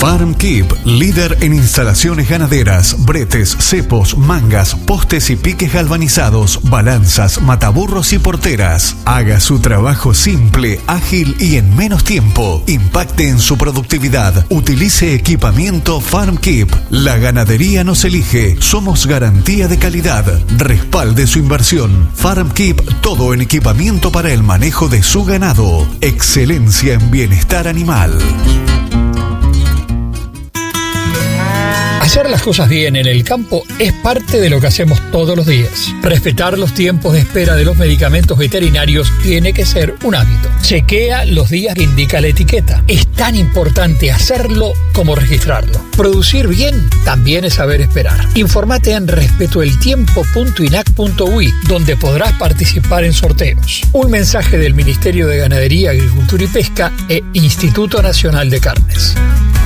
FarmKeep, líder en instalaciones ganaderas, bretes, cepos, mangas, postes y piques galvanizados, balanzas, mataburros y porteras. Haga su trabajo simple, ágil y en menos tiempo. Impacte en su productividad. Utilice equipamiento FarmKeep. La ganadería nos elige. Somos garantía de calidad. Respalde su inversión. FarmKeep, todo en equipamiento para el manejo de su ganado. Excelencia en bienestar animal. Hacer las cosas bien en el campo es parte de lo que hacemos todos los días. Respetar los tiempos de espera de los medicamentos veterinarios tiene que ser un hábito. Chequea los días que indica la etiqueta. Es tan importante hacerlo como registrarlo. Producir bien también es saber esperar. Infórmate en respetoeltiempo.inac.ui, donde podrás participar en sorteos. Un mensaje del Ministerio de Ganadería, Agricultura y Pesca e Instituto Nacional de Carnes.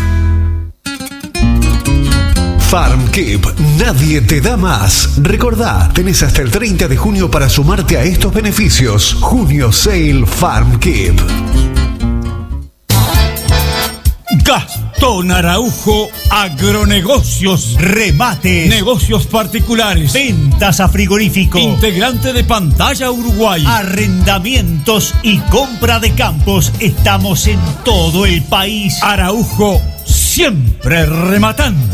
FarmKeep, nadie te da más. Recordá, tenés hasta el 30 de junio para sumarte a estos beneficios. Junio Sale FarmKeep. Gastón Araujo, agronegocios, remates, negocios particulares, ventas a frigorífico, integrante de Pantalla Uruguay, arrendamientos y compra de campos. Estamos en todo el país. Araujo, siempre rematando.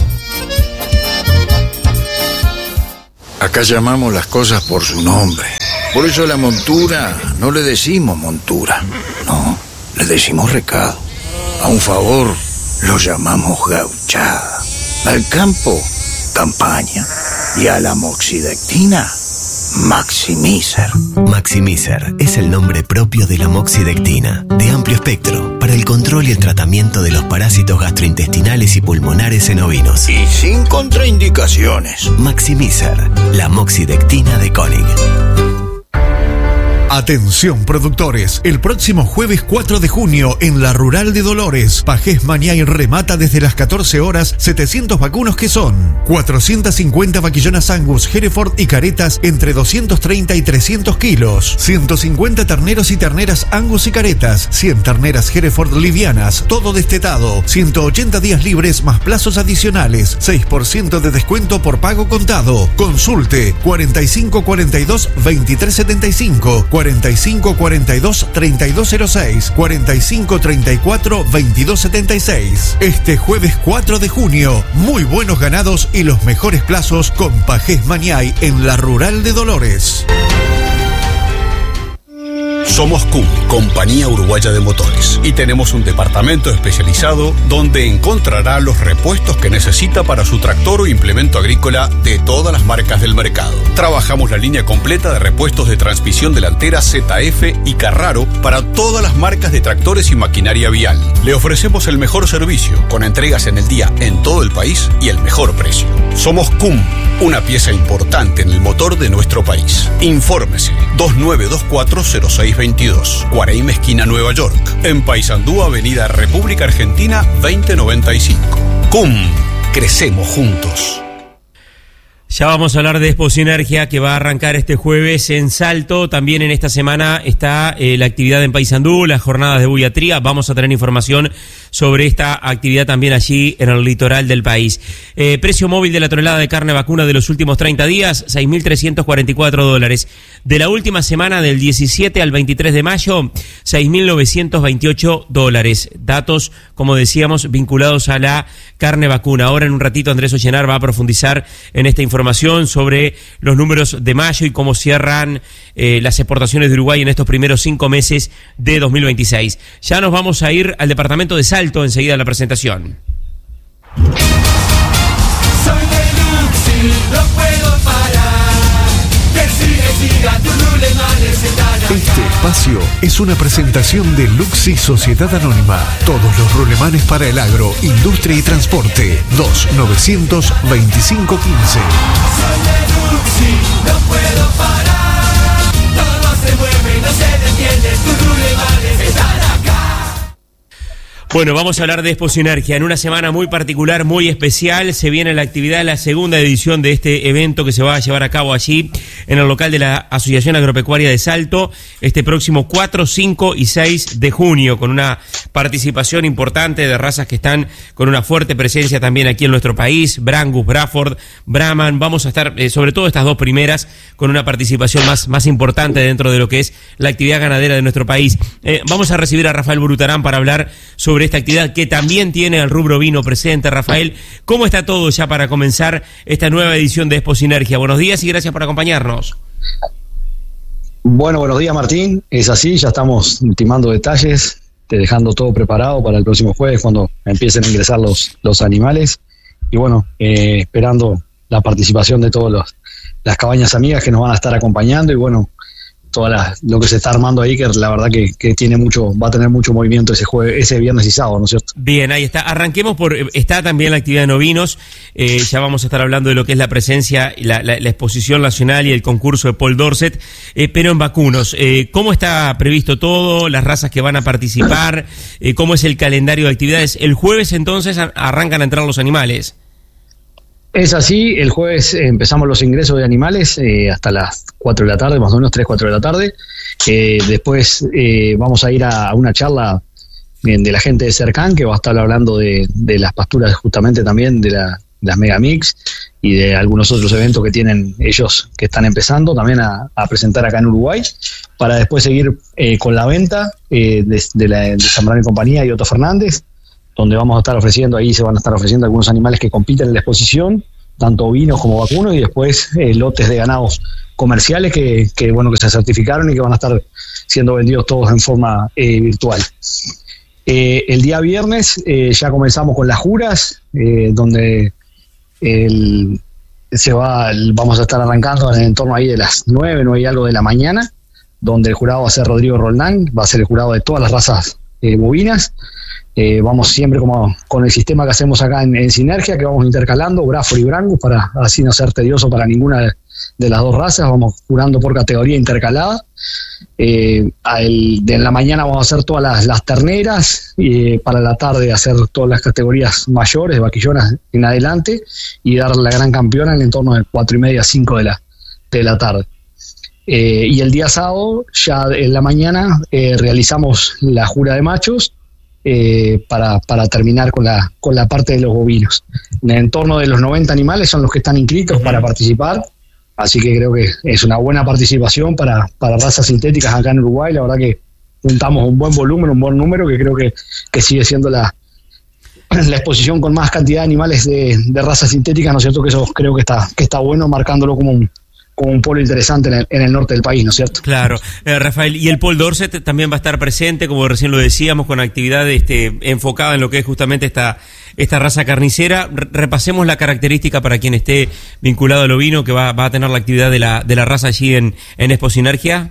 Acá llamamos las cosas por su nombre. Por eso a la montura no le decimos montura, no, le decimos recado. A un favor lo llamamos gauchada. Al campo, campaña. Y a la moxidectina, Maximizer. Maximizer es el nombre propio de la moxidectina, de amplio espectro, para el control y el tratamiento de los parásitos gastrointestinales y pulmonares en ovinos. Y sin contraindicaciones. Maximizer, la moxidectina de Koenig. Atención productores, el próximo jueves 4 de junio en la Rural de Dolores, Pajés Mañay remata desde las 14 horas 700 vacunos que son 450 vaquillonas Angus, Hereford y caretas entre 230 y 300 kilos, 150 terneros y terneras Angus y caretas, 100 terneras Hereford livianas, todo destetado, 180 días libres más plazos adicionales, 6% de descuento por pago contado. Consulte 4542 2375, 4542-3206, 4534-2276. Este jueves 4 de junio, muy buenos ganados y los mejores plazos con Pajés Mañay en la Rural de Dolores. Somos CUM, Compañía Uruguaya de Motores, y tenemos un departamento especializado donde encontrará los repuestos que necesita para su tractor o implemento agrícola de todas las marcas del mercado. Trabajamos la línea completa de repuestos de transmisión delantera ZF y Carraro para todas las marcas de tractores y maquinaria vial. Le ofrecemos el mejor servicio, con entregas en el día en todo el país y el mejor precio. Somos CUM, una pieza importante en el motor de nuestro país. Infórmese 29240622, Guaraíma esquina Nueva York, en Paysandú, Avenida República Argentina 2095. CUM, crecemos juntos. Ya vamos a hablar de Expo Sinergia, que va a arrancar este jueves en Salto. También en esta semana está la actividad en Paysandú, las jornadas de buiatría. Vamos a tener información sobre esta actividad también allí en el litoral del país. Precio móvil de la tonelada de carne vacuna de los últimos 30 días, $6.344. De la última semana, del 17 al 23 de mayo, $6.928. Datos, como decíamos, vinculados a la carne vacuna. Ahora en un ratito Andrés Ollenar va a profundizar en esta información sobre los números de mayo y cómo cierran las exportaciones de Uruguay en estos primeros 5 meses de 2026. Ya nos vamos a ir al departamento de Salto enseguida de la presentación. Soy de Luxi, no puedo parar. Que siga tu rulemanes estará. Este espacio es una presentación de Luxi Sociedad Anónima. Todos los rulemanes para el agro, industria y transporte. 2-925-15. Soy de Luxi, no puedo parar. Todo se mueve, no se detiene. Tus rulemanes están acá. Bueno, vamos a hablar de Expo Sinergia. En una semana muy particular, muy especial, se viene la actividad, la segunda edición de este evento que se va a llevar a cabo allí en el local de la Asociación Agropecuaria de Salto, este próximo 4, 5 y 6 de junio, con una participación importante de razas que están con una fuerte presencia también aquí en nuestro país, Brangus, Braford, Brahman. Vamos a estar, sobre todo estas dos primeras, con una participación más importante dentro de lo que es la actividad ganadera de nuestro país. Vamos a recibir a Rafael Burutarán para hablar sobre esta actividad que también tiene el rubro vino presente. Rafael, ¿cómo está todo ya para comenzar esta nueva edición de Expo Sinergia? Buenos días y gracias por acompañarnos. Bueno, buenos días, Martín. Es así, ya estamos ultimando detalles, dejando todo preparado para el próximo jueves cuando empiecen a ingresar los animales. Y bueno, esperando la participación de todas las cabañas amigas que nos van a estar acompañando y bueno, lo que se está armando ahí, que la verdad que tiene va a tener mucho movimiento ese viernes y sábado, ¿no es cierto? Bien, ahí está. Arranquemos está también la actividad de novinos. Ya vamos a estar hablando de lo que es la presencia, la exposición nacional y el concurso de Paul Dorset, pero en vacunos. ¿Cómo está previsto todo? ¿Las razas que van a participar? ¿Cómo es el calendario de actividades? El jueves entonces arrancan a entrar los animales. Es así, el jueves empezamos los ingresos de animales hasta las 4 de la tarde, más o menos 3, 4 de la tarde. Después vamos a ir a una charla de la gente de Cercan, que va a estar hablando de las pasturas justamente también, de las Megamix y de algunos otros eventos que tienen ellos que están empezando también a presentar acá en Uruguay, para después seguir con la venta de Zambrano y Compañía y Otto Fernández, donde vamos a estar ofreciendo, ahí se van a estar ofreciendo algunos animales que compiten en la exposición, tanto ovinos como vacunos, y después lotes de ganados comerciales que se certificaron y que van a estar siendo vendidos todos en forma virtual. El día viernes ya comenzamos con las juras, donde vamos a estar arrancando en torno ahí de las 9 y algo de la mañana, donde el jurado va a ser Rodrigo Roldán, va a ser el jurado de todas las razas bovinas. Vamos siempre como con el sistema que hacemos acá en Sinergia, que vamos intercalando Braford y Brangus para así no ser tedioso para ninguna de las dos razas. Vamos jurando por categoría intercalada. En la mañana vamos a hacer todas las terneras, para la tarde hacer todas las categorías mayores, vaquillonas en adelante, y dar la gran campeona en el entorno de 4:30 a 5 de la tarde. Y el día sábado, ya en la mañana, realizamos la jura de machos, para terminar con la parte de los bovinos. En el entorno de los 90 animales son los que están inscritos para participar, así que creo que es una buena participación para razas sintéticas acá en Uruguay. La verdad que juntamos un buen volumen, un buen número, que creo que sigue siendo la exposición con más cantidad de animales de razas sintéticas, ¿no es cierto? Que eso creo que está bueno, marcándolo como un polo interesante en el norte del país, ¿no es cierto? Claro. Rafael, y el Paul Dorset también va a estar presente, como recién lo decíamos, con actividad enfocada en lo que es justamente esta raza carnicera. Repasemos la característica para quien esté vinculado al ovino, que va a tener la actividad de la raza allí en Expo Sinergia.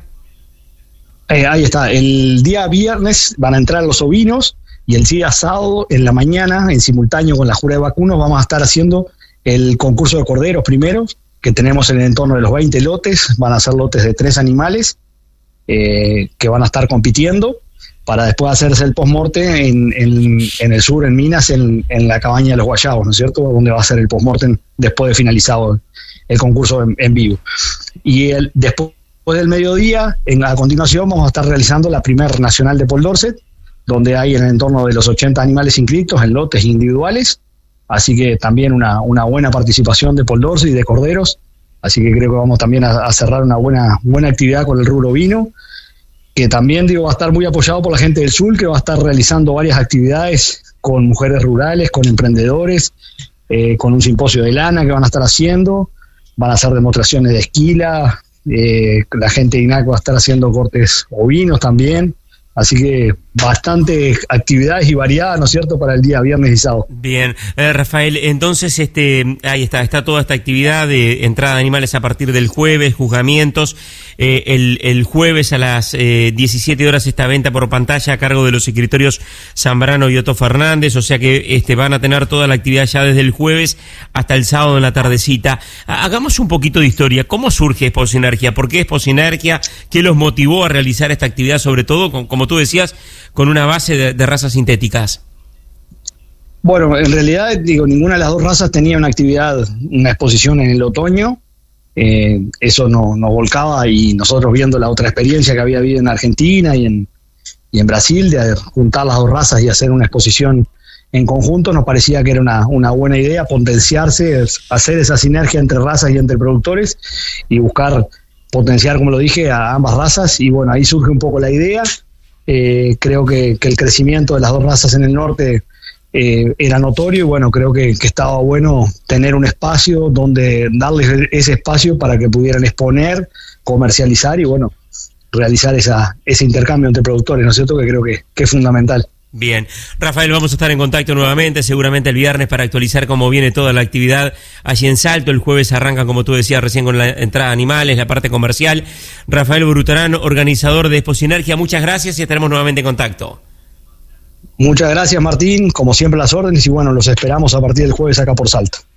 Ahí está. El día viernes van a entrar los ovinos, y el día sábado, en la mañana, en simultáneo con la jura de vacunos, vamos a estar haciendo el concurso de corderos primero, que tenemos en el entorno de los 20 lotes. Van a ser lotes de 3 animales que van a estar compitiendo, para después hacerse el post-mortem en el sur, en Minas, en la cabaña de los Guayabos, ¿no es cierto?, donde va a ser el post-mortem después de finalizado el concurso en vivo. Y después del mediodía, a continuación, vamos a estar realizando la primer nacional de Paul Dorset, donde hay en el entorno de los 80 animales inscritos en lotes individuales. Así que también una buena participación de Paul Dorset y de corderos. Así que creo que vamos también a cerrar una buena actividad con el rubro vino, que también va a estar muy apoyado por la gente del sur, que va a estar realizando varias actividades con mujeres rurales, con emprendedores, con un simposio de lana que van a estar haciendo. Van a hacer demostraciones de esquila. La gente de INAC va a estar haciendo cortes ovinos también. Así que bastante actividades y variadas, ¿no es cierto?, para el día viernes y sábado. Bien, Rafael, entonces ahí está toda esta actividad de entrada de animales a partir del jueves, juzgamientos, el jueves a las 17 horas esta venta por pantalla a cargo de los escritorios Zambrano y Otto Fernández, o sea que van a tener toda la actividad ya desde el jueves hasta el sábado en la tardecita. Hagamos un poquito de historia. ¿Cómo surge Expo Sinergia? ¿Por qué Expo Sinergia? ¿Qué los motivó a realizar esta actividad, sobre todo, como tú decías, con una base de razas sintéticas? Bueno, en realidad, ninguna de las dos razas tenía una exposición en el otoño. Eso nos volcaba, y nosotros viendo la otra experiencia que había habido en Argentina y en Brasil, de juntar las dos razas y hacer una exposición en conjunto, nos parecía que era una buena idea potenciarse, hacer esa sinergia entre razas y entre productores y buscar potenciar, como lo dije, a ambas razas. Y bueno, ahí surge un poco la idea. Creo que el crecimiento de las dos razas en el norte era notorio, y bueno, creo que estaba bueno tener un espacio donde darles ese espacio para que pudieran exponer, comercializar y bueno, realizar ese intercambio entre productores, ¿no es cierto? Que creo que es fundamental. Bien, Rafael, vamos a estar en contacto nuevamente, seguramente el viernes, para actualizar cómo viene toda la actividad allí en Salto. El jueves arrancan, como tú decías recién, con la entrada de animales, la parte comercial. Rafael Brutarán, organizador de Expocinergia, muchas gracias y estaremos nuevamente en contacto. Muchas gracias, Martín, como siempre las órdenes, y bueno, los esperamos a partir del jueves acá por Salto.